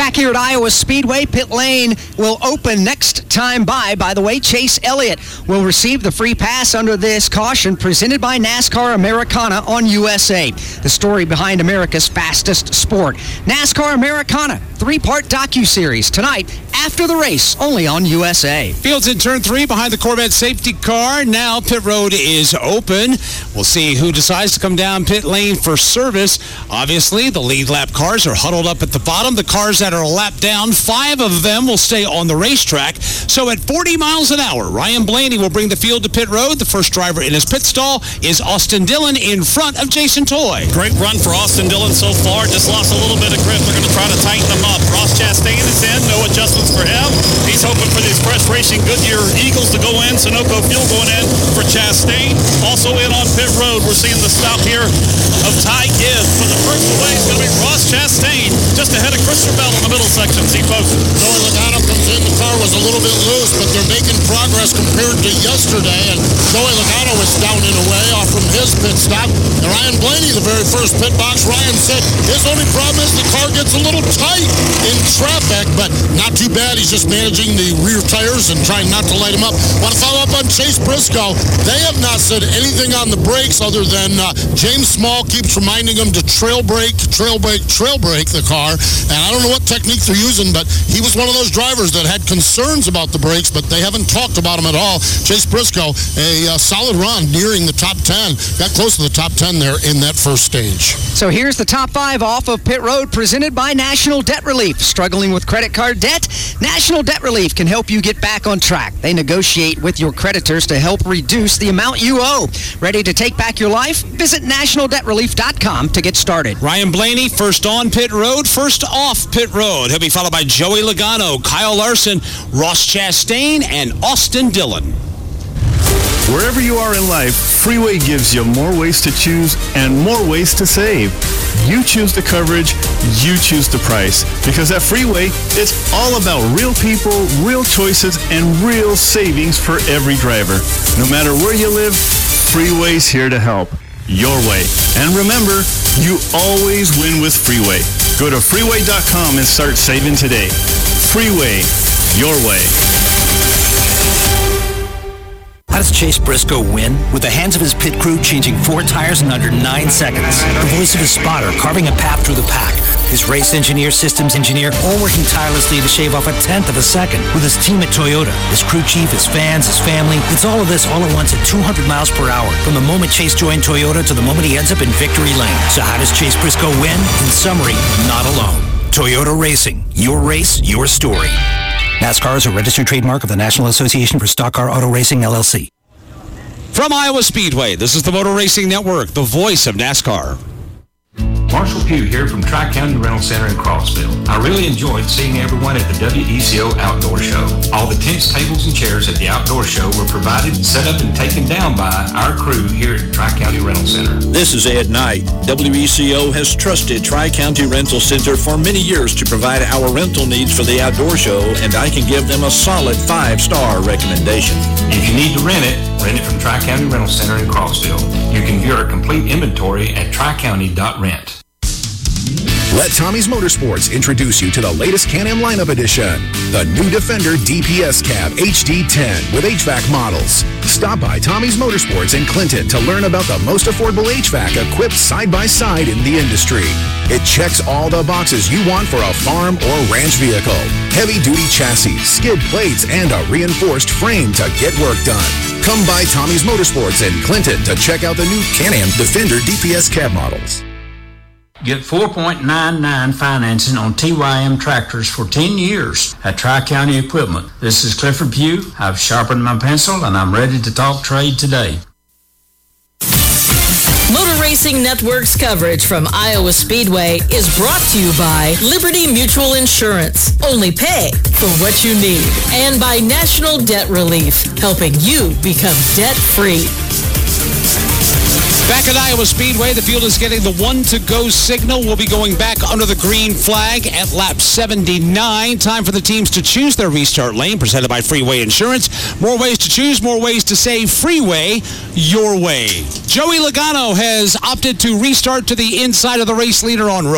Back here at Iowa Speedway, pit lane will open next time by. By the way, Chase Elliott will receive the free pass under this caution presented by NASCAR Americana on USA. The story behind America's fastest sport. NASCAR Americana, 3-part docuseries tonight after the race, only on USA. Fields in turn 3 behind the Corvette safety car. Now pit road is open. We'll see who decides to come down pit lane for service. Obviously, the lead lap cars are huddled up at the bottom. The cars that are a lap down, 5 of them will stay on the racetrack. So at 40 miles an hour, Ryan Blaney will bring the field to pit road. The first driver in his pit stall is Austin Dillon in front of Jason Toy. Great run for Austin Dillon so far. Just lost a little bit of grip. They're going to try to tighten them up. Ross Chastain is in. No adjustments for him. He's hoping for the Express Racing Goodyear Eagles to go in. Sunoco Fuel going in for Chastain. Also in on pit road, we're seeing the stop here of Ty Gibbs. For the first away is going to be Ross Chastain just ahead of Christopher Bell in the middle section. See, folks. Joey Logano comes in. The car was a little bit loose, but they're making progress compared to yesterday. And Joey Logano is down and away off from his pit stop. And Ryan Blaney, the very first pit box, Ryan said his only problem is the car gets a little tight in traffic, but not too bad. He's just managing the rear tires and trying not to light him up. Want to follow up on Chase Briscoe. They have not said anything on the brakes other than James Small keeps reminding him to trail brake the car. And I don't know what technique they're using, but he was one of those drivers that had concerns about the brakes, but they haven't talked about him at all. Chase Briscoe, a solid run nearing the top 10. Got close to the top 10 there in that first stage. So here's the top 5 off of pit road presented by National Debt Relief. Struggling with credit card debt? National Debt Relief can help you get back on track. They negotiate with your creditors to help reduce the amount you owe. Ready to take back your life? Visit nationaldebtrelief.com to get started. Ryan Blaney, first on pit road, first off pit road. He'll be followed by Joey Logano, Kyle Larson, Ross Chastain, and Austin Dillon. Wherever you are in life, Freeway gives you more ways to choose and more ways to save. You choose the coverage, you choose the price. Because at Freeway, it's all about real people, real choices, and real savings for every driver. No matter where you live, Freeway's here to help. Your way. And remember, you always win with Freeway. Go to freeway.com and start saving today. Freeway, your way. How does Chase Briscoe win? With the hands of his pit crew changing 4 tires in under 9 seconds. The voice of his spotter carving a path through the pack. His race engineer, systems engineer, all working tirelessly to shave off 1/10 of a second. With his team at Toyota, his crew chief, his fans, his family. It's all of this all at once at 200 miles per hour. From the moment Chase joined Toyota to the moment he ends up in victory lane. So how does Chase Briscoe win? In summary, not alone. Toyota Racing. Your race, your story. NASCAR is a registered trademark of the National Association for Stock Car Auto Racing, LLC. From Iowa Speedway, this is the Motor Racing Network, the voice of NASCAR. Marshall Pugh here from Tri-County Rental Center in Crossville. I really enjoyed seeing everyone at the WECO Outdoor Show. All the tents, tables, and chairs at the outdoor show were provided, set up, and taken down by our crew here at Tri-County Rental Center. This is Ed Knight. WECO has trusted Tri-County Rental Center for many years to provide our rental needs for the outdoor show, and I can give them a solid 5-star recommendation. If you need to rent it from Tri-County Rental Center in Crossville. You can view our complete inventory at tricounty.rent. Let Tommy's Motorsports introduce you to the latest Can-Am lineup edition, the new Defender DPS Cab HD10 with HVAC models. Stop by Tommy's Motorsports in Clinton to learn about the most affordable HVAC equipped side-by-side in the industry. It checks all the boxes you want for a farm or ranch vehicle. Heavy-duty chassis, skid plates, and a reinforced frame to get work done. Come by Tommy's Motorsports in Clinton to check out the new Can-Am Defender DPS Cab models. Get 4.99 financing on TYM tractors for 10 years at Tri-County Equipment. This is Clifford Pugh. I've sharpened my pencil and I'm ready to talk trade today. Motor Racing Network's coverage from Iowa Speedway is brought to you by Liberty Mutual Insurance. Only pay for what you need. And by National Debt Relief, helping you become debt-free. Back at Iowa Speedway, the field is getting the 1-to-go signal. We'll be going back under the green flag at lap 79. Time for the teams to choose their restart lane, presented by Freeway Insurance. More ways to choose, more ways to save. Freeway, your way. Joey Logano has opted to restart to the inside of the race leader on road.